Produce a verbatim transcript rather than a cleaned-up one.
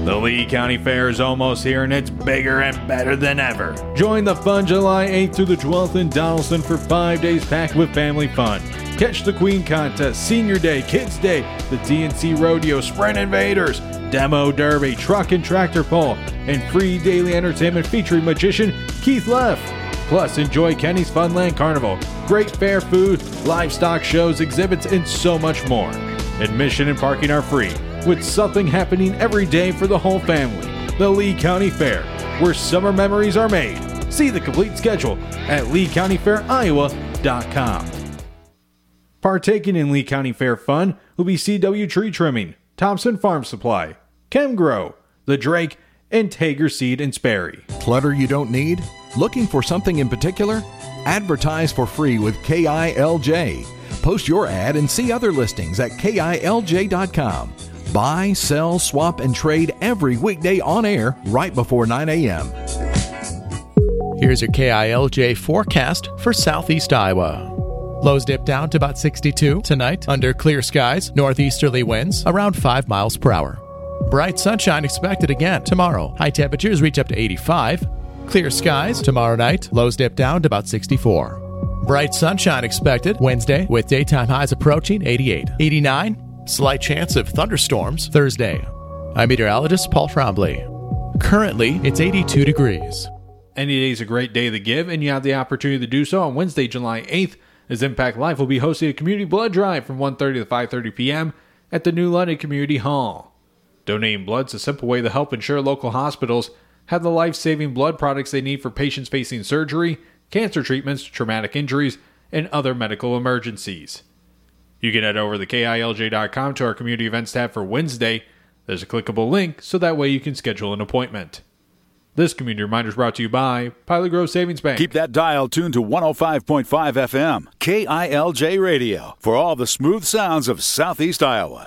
The Lee County Fair is almost here, and it's bigger and better than ever. Join the fun July eighth through the twelfth in Donaldson for five days packed with family fun. Catch the Queen Contest, Senior Day, Kids Day, the T N C Rodeo, Sprint Invaders, Demo Derby, Truck and Tractor Pull, and free daily entertainment featuring magician Keith Leff. Plus, enjoy Kenny's Funland Carnival, great fair food, livestock shows, exhibits, and so much more. Admission and parking are free, with something happening every day for the whole family. The Lee County Fair, where summer memories are made. See the complete schedule at lee county fair iowa dot com. Partaking in Lee County Fair fun will be C W Tree Trimming, Thompson Farm Supply, ChemGrow, The Drake, and Tager Seed and Sperry. Clutter you don't need? Looking for something in particular? Advertise for free with K I L J. Post your ad and see other listings at K I L J dot com. Buy, sell, swap, and trade every weekday on air right before nine a.m. Here's your K I L J forecast for Southeast Iowa. Lows dip down to about sixty-two tonight under clear skies, northeasterly winds around five miles per hour. Bright sunshine expected again tomorrow. High temperatures reach up to eighty-five. Clear skies tomorrow night, lows dip down to about sixty-four. Bright sunshine expected Wednesday with daytime highs approaching eighty-eight. eighty-nine, slight chance of thunderstorms Thursday. I'm meteorologist Paul Trombley. Currently, it's eighty-two degrees. Any day is a great day to give, and you have the opportunity to do so on Wednesday, July eighth, as Impact Life will be hosting a community blood drive from one thirty to five thirty p.m. at the New London Community Hall. Donating blood is a simple way to help ensure local hospitals have the life-saving blood products they need for patients facing surgery, cancer treatments, traumatic injuries, and other medical emergencies. You can head over to K I L J dot com to our community events tab for Wednesday. There's a clickable link, so that way you can schedule an appointment. This community reminder is brought to you by Pilot Grove Savings Bank. Keep that dial tuned to one oh five point five F M, K I L J Radio, for all the smooth sounds of Southeast Iowa.